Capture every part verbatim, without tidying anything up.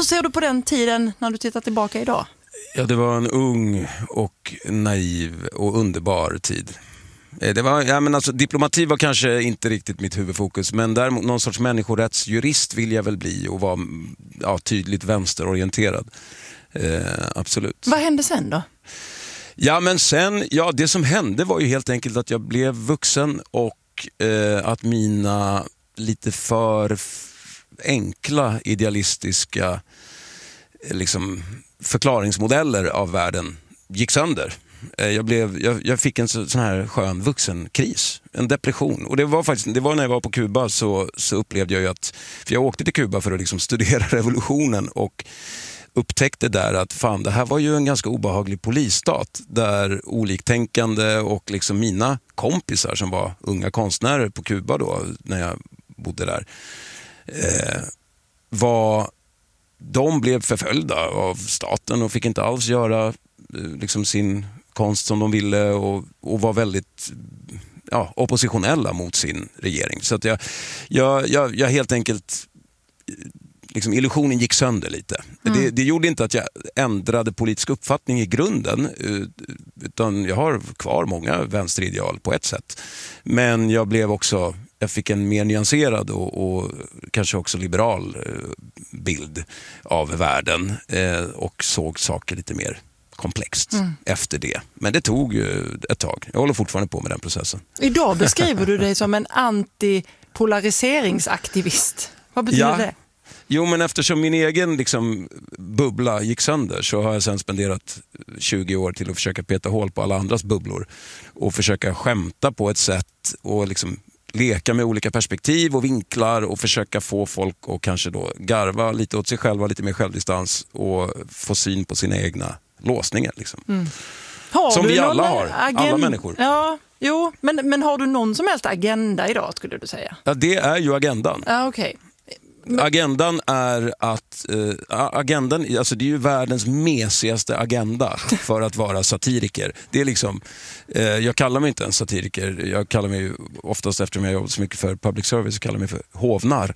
Hur ser du på den tiden när du tittar tillbaka idag? Ja, det var en ung och naiv och underbar tid. Det var, ja, men alltså, diplomati var kanske inte riktigt mitt huvudfokus, men däremot någon sorts människorättsjurist vill jag väl bli och vara ja, tydligt vänsterorienterad. Eh, absolut. Vad hände sen då? Ja, men sen, ja, det som hände var ju helt enkelt att jag blev vuxen och eh, att mina lite för f- enkla idealistiska eh, liksom, förklaringsmodeller av världen gick sönder. Jag, blev, jag, jag fick en så, sån här skön vuxenkris, en depression. Och det var faktiskt, det var när jag var på Kuba så, så upplevde jag ju att, för jag åkte till Kuba för att liksom studera revolutionen och upptäckte där att fan, det här var ju en ganska obehaglig polisstat där oliktänkande och liksom mina kompisar som var unga konstnärer på Kuba då, när jag bodde där, eh, var, de blev förföljda av staten och fick inte alls göra eh, liksom sin konst som de ville och, och var väldigt ja, oppositionella mot sin regering. Så att jag, jag, jag, jag helt enkelt liksom, illusionen gick sönder lite. Mm. Det, det gjorde inte att jag ändrade politisk uppfattning i grunden, utan jag har kvar många vänsterideal på ett sätt. Men jag blev också, jag fick en mer nyanserad och, och kanske också liberal bild av världen och såg saker lite mer komplext mm. efter det. Men det tog ju ett tag. Jag håller fortfarande på med den processen. Idag beskriver du dig som en antipolariseringsaktivist. Vad betyder ja. det? Jo, men eftersom min egen liksom, bubbla gick sönder så har jag sen spenderat tjugo år till att försöka peta hål på alla andras bubblor och försöka skämta på ett sätt och liksom leka med olika perspektiv och vinklar och försöka få folk att kanske då garva lite åt sig själva, lite mer självdistans och få syn på sina egna låsningar. Liksom. Mm. Som vi alla har, agen- alla människor. Ja, jo, men, men har du någon som helst agenda idag, skulle du säga? Ja, det är ju agendan. Ja, okej. Men... Agendan är att eh, agendan, alltså det är ju världens mesigaste agenda för att vara satiriker. Det är liksom, eh, jag kallar mig inte en satiriker, jag kallar mig ju oftast, eftersom jag jobbar så mycket för public service, så kallar jag mig för hovnar.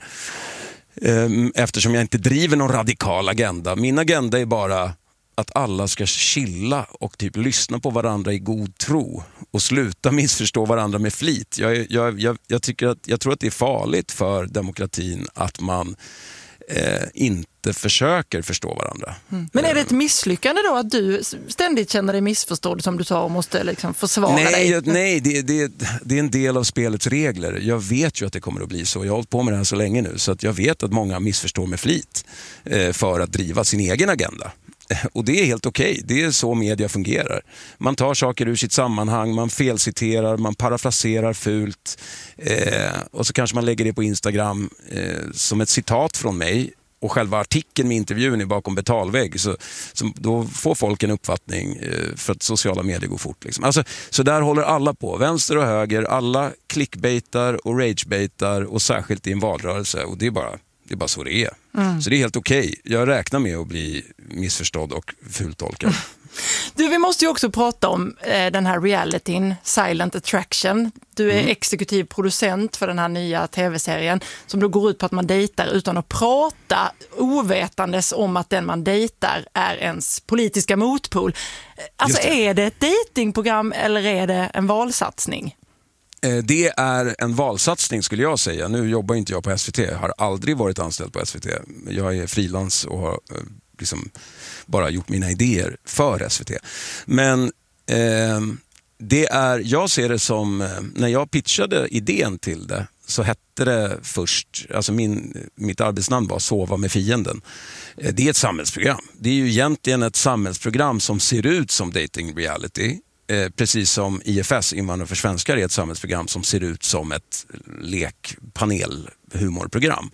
Eh, eftersom jag inte driver någon radikal agenda. Min agenda är bara att alla ska chilla och typ lyssna på varandra i god tro och sluta missförstå varandra med flit. Jag, jag, jag, jag, tycker att, jag tror att det är farligt för demokratin att man eh, inte försöker förstå varandra. Mm. Men är det ett misslyckande då att du ständigt känner dig missförstådd, som du sa, och måste liksom försvara nej, dig? Jag, nej, det, det, det är en del av spelets regler. Jag vet ju att det kommer att bli så. Jag har hållit på med det här så länge nu, så att jag vet att många missförstår med flit eh, för att driva sin egen agenda. Och det är helt okej. Okay. Det är så media fungerar. Man tar saker ur sitt sammanhang, man felciterar, man parafraserar fult eh, och så kanske man lägger det på Instagram eh, som ett citat från mig, och själva artikeln med intervjun är bakom betalvägg, så, så då får folk en uppfattning eh, för att sociala medier går fort. Liksom. Alltså, så där håller alla på, vänster och höger, alla clickbaitar och ragebaitar, och särskilt i en valrörelse, och det är bara Det är bara så det är. Mm. Så det är helt okej. Okay. Jag räknar med att bli missförstådd och fultolkad. Du, vi måste ju också prata om eh, den här realityn, Silent Attraction. Du är mm. exekutiv producent för den här nya tv-serien som då går ut på att man dejtar utan att prata, ovetandes om att den man dejtar är ens politiska motpol. Alltså, det. Är det ett dejtingprogram eller är det en valsatsning? Det är en valsatsning, skulle jag säga. Nu jobbar inte jag på S V T. Jag har aldrig varit anställd på S V T. Jag är frilans och har liksom bara gjort mina idéer för S V T. Men eh, det är, jag ser det som, när jag pitchade idén till det, så hette det först, alltså min, mitt arbetsnamn var Sova med fienden. Det är ett samhällsprogram. Det är ju egentligen ett samhällsprogram som ser ut som dating reality. Eh, precis som I F S, Invandrare för svenskar, är ett samhällsprogram som ser ut som ett lekpanelhumorprogram.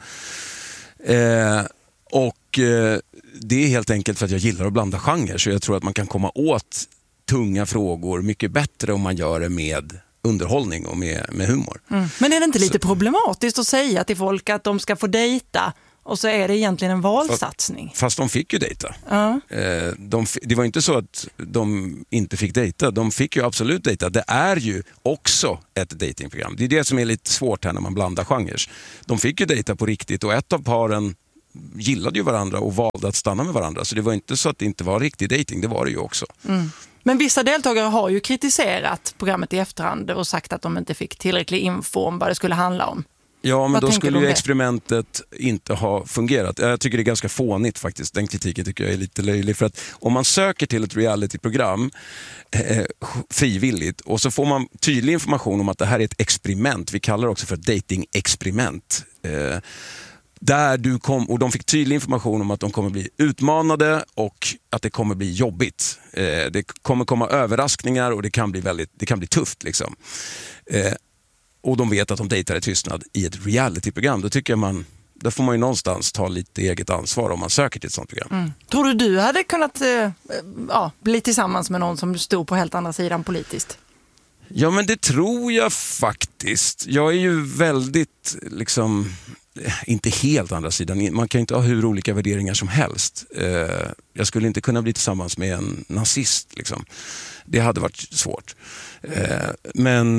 Eh, och eh, det är helt enkelt för att jag gillar att blanda genrer, så jag tror att man kan komma åt tunga frågor mycket bättre om man gör det med underhållning och med, med humor. Mm. Men är det inte lite så problematiskt att säga till folk att de ska få dejta och så är det egentligen en valsatsning? Fast, fast de fick ju dejta. Uh. Eh, de, det var inte så att de inte fick dejta. De fick ju absolut dejta. Det är ju också ett datingprogram. Det är det som är lite svårt här när man blandar genrer. De fick ju dejta på riktigt, och ett av paren gillade ju varandra och valde att stanna med varandra. Så det var inte så att det inte var riktig dating, det var det ju också. Mm. Men vissa deltagare har ju kritiserat programmet i efterhand och sagt att de inte fick tillräcklig info om vad det skulle handla om. Ja, men Vad då tänker skulle du om ju det? experimentet inte ha fungerat. Jag tycker det är ganska fånigt faktiskt. Den kritiken tycker jag är lite löjlig. För att om man söker till ett realityprogram eh, frivilligt och så får man tydlig information om att det här är ett experiment. Vi kallar det också för ett dating-experiment. Eh, där du kom, och de fick tydlig information om att de kommer bli utmanade och att det kommer bli jobbigt. Eh, det kommer komma överraskningar och det kan bli, väldigt, det kan bli tufft. Liksom. Eh, och de vet att de dejtar i tystnad i ett realityprogram. Då tycker jag man, då får man ju någonstans ta lite eget ansvar om man söker till ett sånt program. Mm. Tror du du hade kunnat eh, ja, bli tillsammans med någon som stod på helt andra sidan politiskt? Ja, men det tror jag faktiskt. Jag är ju väldigt, liksom, inte helt andra sidan. Man kan inte ha hur olika värderingar som helst. Jag skulle inte kunna bli tillsammans med en nazist. Liksom. Det hade varit svårt. Men,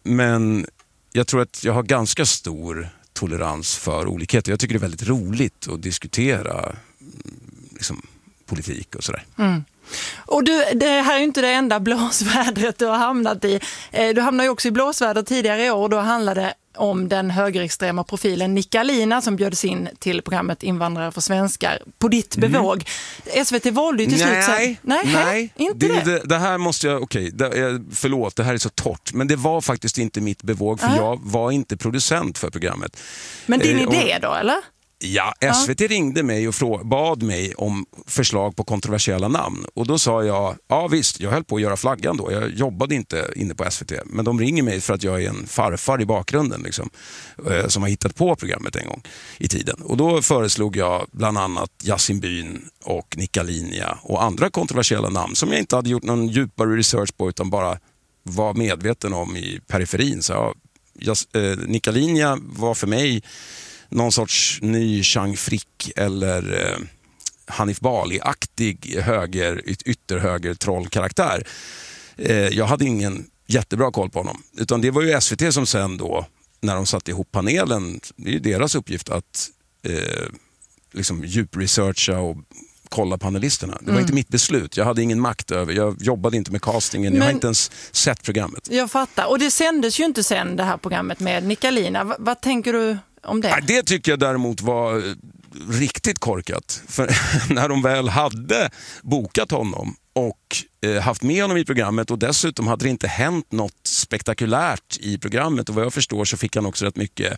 men jag tror att jag har ganska stor tolerans för olikheter. Jag tycker det är väldigt roligt att diskutera liksom, politik och sådär. Mm. Och du, det här är ju inte det enda blåsvädret du har hamnat i. Du hamnade ju också i blåsväder tidigare i år och då handlade det om den högerextrema profilen Nikalina som bjöds in till programmet Invandrare för svenskar på ditt bevåg. Mm. S V T valde ju till slut... Nej, nej, nej. Inte det, det. Det här måste jag... Okej, okay, förlåt, det här är så torrt. Men det var faktiskt inte mitt bevåg för äh. jag var inte producent för programmet. Men din eh, idé och, då, eller? Ja, S V T ja. ringde mig och frå- bad mig om förslag på kontroversiella namn. Och då sa jag, ja visst, jag höll på att göra flaggan då. Jag jobbade inte inne på S V T. Men de ringer mig för att jag är en farfar i bakgrunden liksom, eh, som har hittat på programmet en gång i tiden. Och då föreslog jag bland annat Yasin Byn och Nikalina och andra kontroversiella namn som jag inte hade gjort någon djupare research på utan bara var medveten om i periferin. Så ja, jag, eh, Nikalina var för mig någon sorts ny Chang Frick eller eh, Hanif Bali-aktig höger, ytterhöger trollkaraktär. Eh, jag hade ingen jättebra koll på honom. Utan det var ju S V T som sen då, när de satte ihop panelen, det är ju deras uppgift att eh, liksom djupresearcha och kolla panelisterna. Det var mm. inte mitt beslut. Jag hade ingen makt över. Jag jobbade inte med castingen. Men jag har inte ens sett programmet. Jag fattar. Och det sändes ju inte sen det här programmet med Nikalina. V- vad tänker du om det? Ja, det tycker jag däremot var riktigt korkat. För när de väl hade bokat honom och eh, haft med honom i programmet och dessutom hade det inte hänt något spektakulärt i programmet och vad jag förstår så fick han också rätt mycket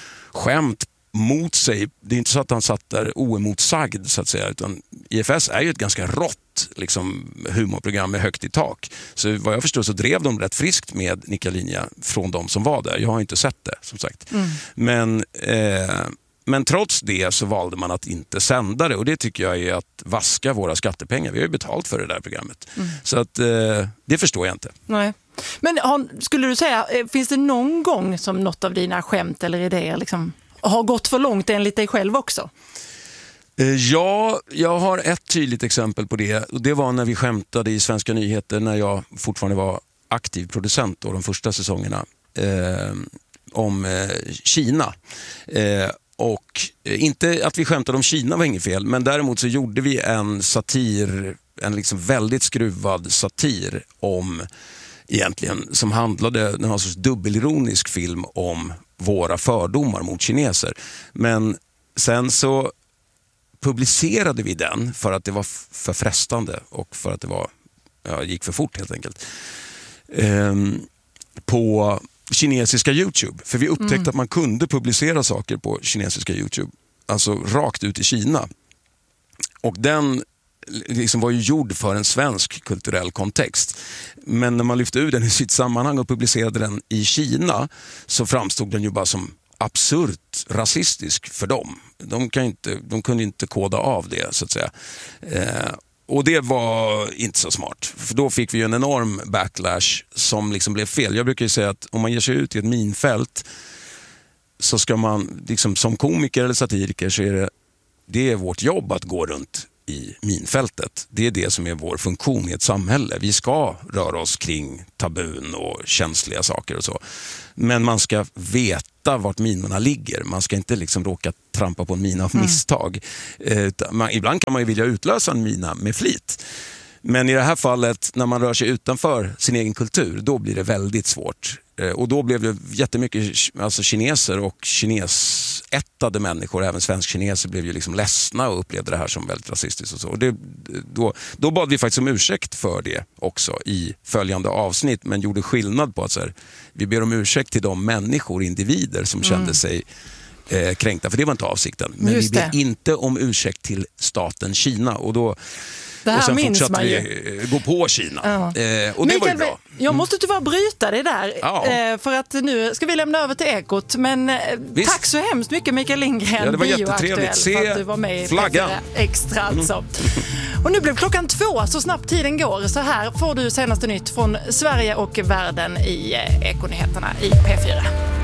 skämt mot sig. Det är inte så att han satt där oemotsagd så att säga, utan I F S är ju ett ganska rått liksom, humorprogram med högt i tak. Så vad jag förstår så drev de rätt friskt med Nikalina från de som var där. Jag har inte sett det som sagt. Mm. Men, eh, men trots det så valde man att inte sända det och det tycker jag är att vaska våra skattepengar. Vi har ju betalt för det där programmet. Mm. Så att eh, det förstår jag inte. Nej. Men skulle du säga, finns det någon gång som något av dina skämt eller idéer liksom har gått för långt enligt dig själv också? Ja, jag har ett tydligt exempel på det. Och det var när vi skämtade i Svenska nyheter när jag fortfarande var aktiv producent då, de första säsongerna eh, om eh, Kina. Eh, och eh, inte att vi skämtade om Kina var inget fel, men däremot så gjorde vi en satir, en liksom väldigt skruvad satir om egentligen som handlade, den har en sorts dubbelironisk film om våra fördomar mot kineser. Men sen så publicerade vi den för att det var för frestande och för att det var, ja, gick för fort helt enkelt. Ehm, på kinesiska YouTube. För vi upptäckte mm. att man kunde publicera saker på kinesiska YouTube. Alltså rakt ut i Kina. Och den liksom var ju gjord för en svensk kulturell kontext. Men när man lyfte ur den i sitt sammanhang och publicerade den i Kina så framstod den ju bara som absurt rasistisk för dem. De, kan inte, de kunde inte koda av det så att säga. Eh, och det var inte så smart. För då fick vi ju en enorm backlash som liksom blev fel. Jag brukar ju säga att om man ger sig ut i ett minfält så ska man liksom, som komiker eller satiriker så är det, det är vårt jobb att gå runt i minfältet. Det är det som är vår funktion i ett samhälle. Vi ska röra oss kring tabun och känsliga saker och så. Men man ska veta vart minorna ligger. Man ska inte liksom råka trampa på en mina av misstag. Mm. Man, ibland kan man ju vilja utlösa en mina med flit. Men i det här fallet, när man rör sig utanför sin egen kultur, då blir det väldigt svårt. Och då blev det jättemycket alltså kineser och kinesättade människor, även svensk-kineser, blev ju liksom ledsna och upplevde det här som väldigt rasistiskt och så. Och det, då, då bad vi faktiskt om ursäkt för det också i följande avsnitt, men gjorde skillnad på att så här, vi ber om ursäkt till de människor, individer som kände mm. sig eh, kränkta, för det var inte avsikten. Men Just vi ber det. inte om ursäkt till staten Kina, och då Det här och sen minns fortsatte man ju. vi gå på Kina. Ja. Eh, och Mikael, det var ju bra. Jag måste tyvärr bryta det där. Ja. Eh, för att nu ska vi lämna över till Ekot. Men eh, tack så hemskt mycket Mikael Lindgren. Ja, det var jättetrevligt. Se för att du var med i flaggan. Extra alltså. Mm. Och nu blev klockan två, så snabbt tiden går. Så här får du senaste nytt från Sverige och världen i eh, Ekonyheterna i P fyra.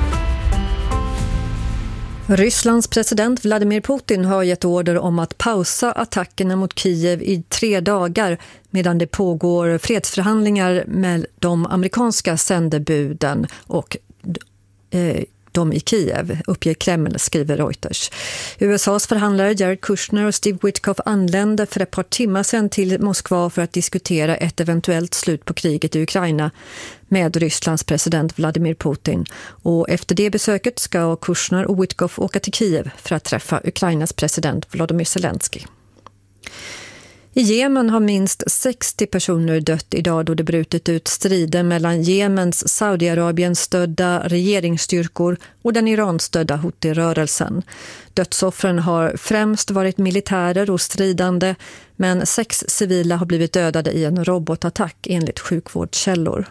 Rysslands president Vladimir Putin har gett order om att pausa attackerna mot Kiev i tre dagar medan det pågår fredsförhandlingar med de amerikanska sändebuden och eh, de i Kiev, uppger Kreml, skriver Reuters. U S A:s förhandlare Jared Kushner och Steve Witkoff anlände för ett par timmar sedan till Moskva för att diskutera ett eventuellt slut på kriget i Ukraina med Rysslands president Vladimir Putin. Och efter det besöket ska Kushner och Witkoff åka till Kiev för att träffa Ukrainas president Volodymyr Zelensky. I Jemen har minst sextio personer dött idag då det brutit ut strider mellan Jemens Saudiarabien stödda regeringsstyrkor och den Iran-stödda Houthi-rörelsen. Dödsoffren har främst varit militärer och stridande, men sex civila har blivit dödade i en robotattack enligt sjukvårdskällor.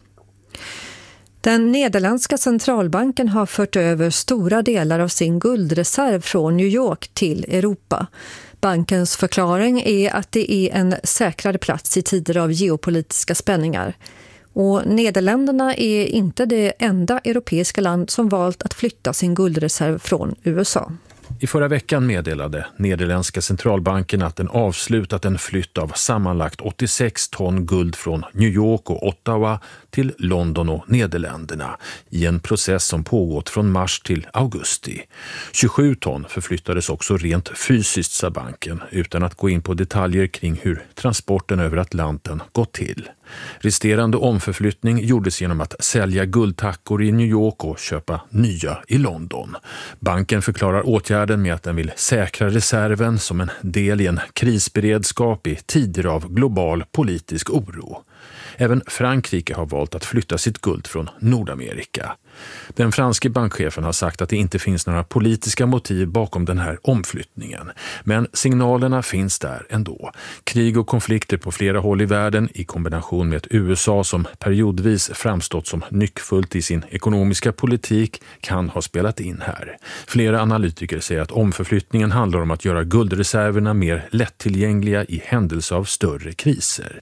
Den nederländska centralbanken har fört över stora delar av sin guldreserv från New York till Europa. Bankens förklaring är att det är en säkrare plats i tider av geopolitiska spänningar. Och Nederländerna är inte det enda europeiska land som valt att flytta sin guldreserv från U S A. I förra veckan meddelade Nederländska centralbanken att den avslutat en flytt av sammanlagt åttiosex ton guld från New York och Ottawa till London och Nederländerna i en process som pågått från mars till augusti. tjugosju ton förflyttades också rent fysiskt, sa banken, utan att gå in på detaljer kring hur transporten över Atlanten gått till. Resterande omförflyttning gjordes genom att sälja guldtackor i New York och köpa nya i London. Banken förklarar åtgärden med att den vill säkra reserven som en del i en krisberedskap i tider av global politisk oro. Även Frankrike har valt att flytta sitt guld från Nordamerika. Den franske bankchefen har sagt att det inte finns några politiska motiv bakom den här omflyttningen. Men signalerna finns där ändå. Krig och konflikter på flera håll i världen i kombination med ett U S A som periodvis framstått som nyckfullt i sin ekonomiska politik kan ha spelat in här. Flera analytiker säger att omförflyttningen handlar om att göra guldreserverna mer lättillgängliga i händelse av större kriser.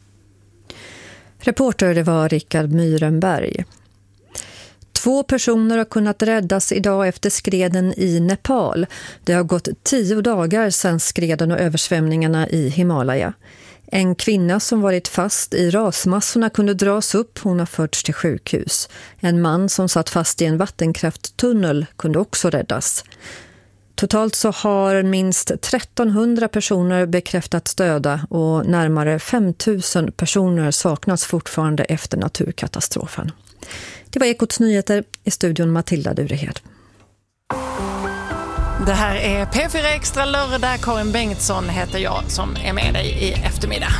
Reporter det var Rickard Myrenberg. Två personer har kunnat räddas idag efter skreden i Nepal. Det har gått tio dagar sedan skreden och översvämningarna i Himalaya. En kvinna som varit fast i rasmassorna kunde dras upp, hon har förts till sjukhus. En man som satt fast i en vattenkrafttunnel kunde också räddas. Totalt så har minst trettonhundra personer bekräftats döda och närmare fem tusen personer saknas fortfarande efter naturkatastrofen. Det var Ekots nyheter, i studion Matilda Durehed. Det här är P fyra Extra lördag. Karin Bengtsson heter jag som är med dig i eftermiddag.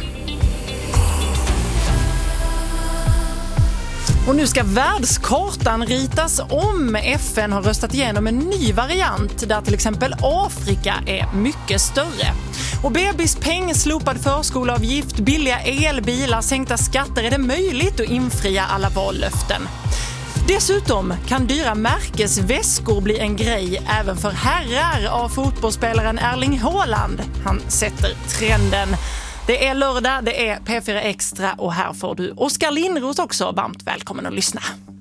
Och nu ska världskartan ritas om. F N har röstat igenom en ny variant där till exempel Afrika är mycket större. Och bebispeng, slopad förskolavgift, billiga elbilar, sänkta skatter. Är det möjligt att infria alla vallöften? Dessutom kan dyra märkesväskor bli en grej även för herrar av fotbollsspelaren Erling Haaland. Han sätter trenden. Det är lördag, det är P fyra Extra och här får du Oskar Lindros också. Varmt välkommen att lyssna.